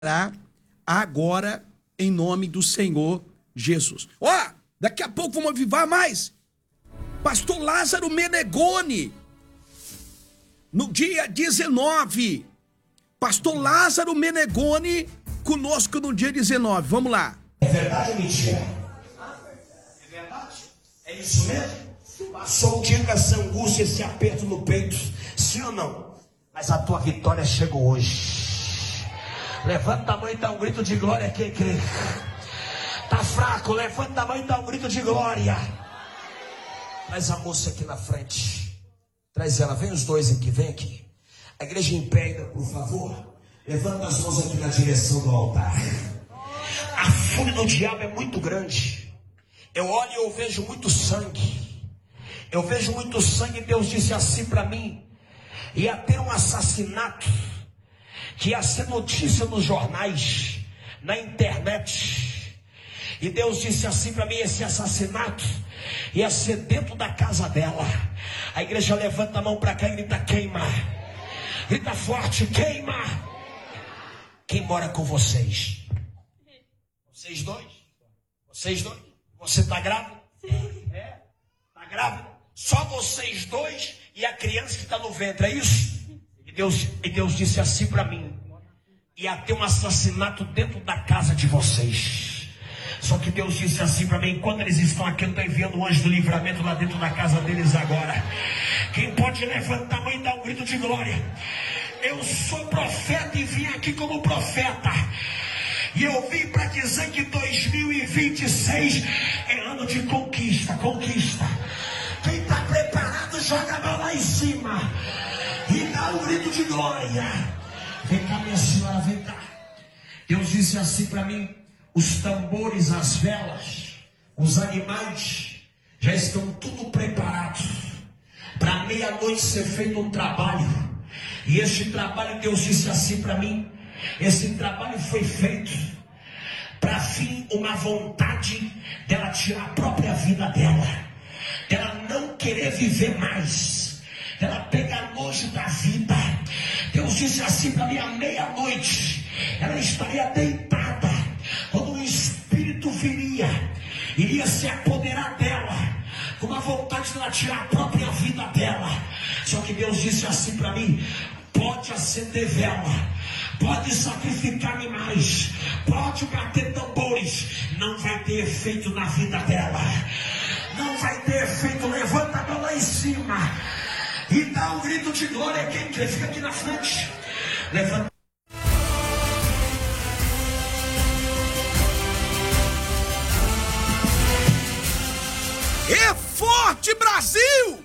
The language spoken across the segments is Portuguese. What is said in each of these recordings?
agora em nome do Senhor Jesus. Daqui a pouco vamos avivar mais. Pastor Lázaro Menegoni, no dia 19. Pastor Lázaro Menegoni conosco no dia 19. Vamos lá. É verdade ou mentira? É verdade? É isso mesmo? Passou um dia com essa angústia, esse aperto no peito, sim ou não? Mas a tua vitória chegou hoje. Levanta a mão e dá um grito de glória quem crê. Tá fraco, levanta a mão e dá um grito de glória. Traz a moça aqui na frente. Traz ela, vem os dois aqui, vem aqui. A igreja em pé ainda, por favor. Levanta as mãos aqui na direção do altar. A fúria do diabo é muito grande. Eu olho e eu vejo muito sangue. Eu vejo muito sangue. Deus disse assim para mim: ia ter um assassinato que ia ser notícia nos jornais, na internet. E Deus disse assim para mim: esse assassinato ia ser dentro da casa dela. A igreja levanta a mão para cá e grita: queima. Grita forte: queima. Quem mora com vocês? Vocês dois? Vocês dois? Você está grávida? É? Está grávida? Só vocês dois e a criança que está no ventre, é isso? E Deus disse assim para mim: ia ter um assassinato dentro da casa de vocês. Só que Deus disse assim para mim: enquanto eles estão aqui, eu estou enviando o anjo do livramento lá dentro da casa deles agora. Quem pode levantar a mão e dar um grito de glória? Eu sou profeta e vim aqui como profeta. E eu vim para dizer que 2026 é ano de conquista, conquista. Quem está preparado, joga a mão lá em cima e dá um grito de glória. Vem cá, minha senhora, vem cá. Deus disse assim para mim: os tambores, as velas, os animais já estão tudo preparados para meia-noite ser feito um trabalho. E este trabalho, Deus disse assim para mim, esse trabalho foi feito para fim uma vontade dela tirar a própria vida dela, dela não querer viver mais, dela pegar nojo da vida. Deus disse assim para mim: à meia-noite ela estaria deitada, quando o Espírito iria se apoderar dela, com uma vontade de ela tirar a própria vida dela. Só que Deus disse assim para mim: pode acender vela, pode sacrificar animais, pode bater tambores, não vai ter efeito na vida dela, não vai ter efeito. Levanta a mão lá em cima e dá um grito de glória. Quem quer, fica aqui na frente. Levanta. É forte, Brasil!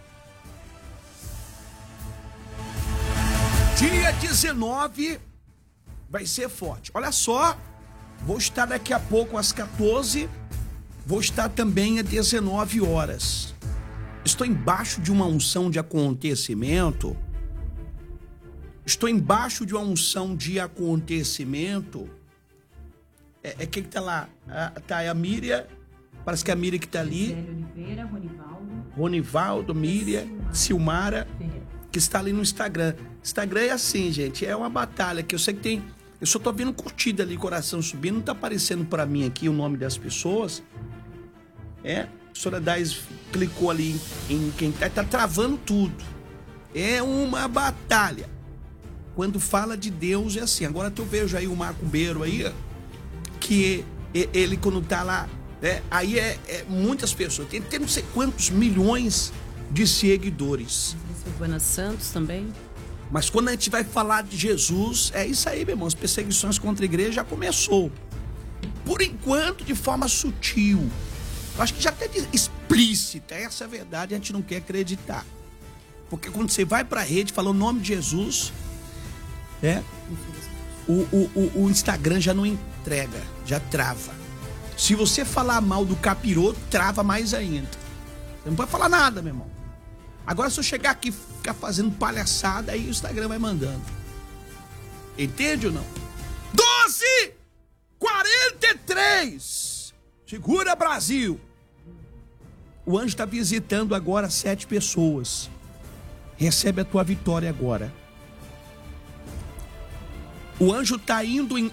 Dia 19 vai ser forte. Olha só, vou estar daqui a pouco às 14, vou estar também às 19 horas. Estou embaixo de uma unção de acontecimento. Estou embaixo de uma unção de acontecimento. Quem que tá lá? Tá a Miriam. Parece que é a Miriam que tá ali. Oliveira, Ronivaldo, Miriam, Silmara, que está ali no Instagram. Instagram é assim, gente, é uma batalha que eu sei que tem. Eu só tô vendo curtida ali, coração subindo, não tá aparecendo para mim aqui o nome das pessoas. A senhora Dais clicou ali em quem tá travando tudo. É uma batalha. Quando fala de Deus é assim. Agora tu vejo aí o macumbeiro aí, que ele quando tá lá, aí muitas pessoas, tem não sei quantos milhões de seguidores. Silvana Santos também. Mas quando a gente vai falar de Jesus, é isso aí, meu irmão. As perseguições contra a igreja já começou. Por enquanto, de forma sutil. Eu acho que já até explícita. Essa é a verdade, a gente não quer acreditar. Porque quando você vai para a rede falando o nome de Jesus, o Instagram já não entrega, já trava. Se você falar mal do capiroto, trava mais ainda. Você não pode falar nada, meu irmão. Agora, se eu chegar aqui e ficar fazendo palhaçada, aí o Instagram vai mandando. Entende ou não? 12h43. Segura, Brasil. O anjo está visitando agora 7 pessoas. Recebe a tua vitória agora. O anjo está indo